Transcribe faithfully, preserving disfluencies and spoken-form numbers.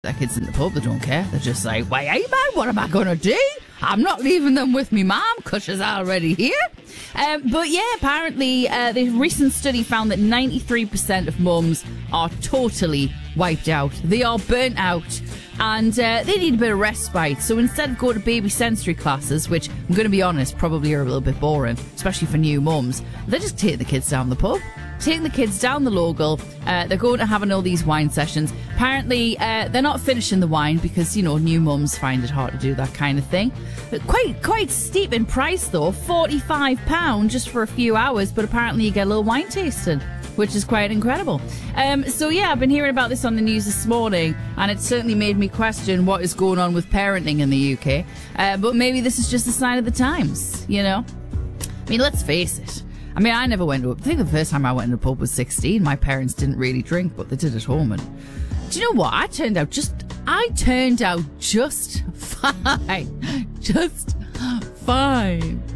Their kids in the pub, they don't care. They're just like, why, hey man, what am I going to do? I'm not leaving them with me mum because she's already here. Um, but yeah, apparently uh, the recent study found that ninety-three percent of mums are totally wiped out. They are burnt out and uh, they need a bit of respite. So instead of going to baby sensory classes, which I'm going to be honest, probably are a little bit boring, especially for new mums, they just take the kids down the pub. Taking the kids down the local, uh, they're going to having all these wine sessions. Apparently, uh, they're not finishing the wine because, you know, new mums find it hard to do that kind of thing. But quite quite steep in price, though. forty-five pounds just for a few hours, but apparently you get a little wine tasting, which is quite incredible. Um, so, yeah, I've been hearing about this on the news this morning, and it certainly made me question what is going on with parenting in the U K. Uh, but maybe this is just a sign of the times, you know? I mean, let's face it. I mean, I never went to a... I think the first time I went to a pub was sixteen. My parents didn't really drink, but they did at home. And do you know what? I turned out just... I turned out just fine. Just fine.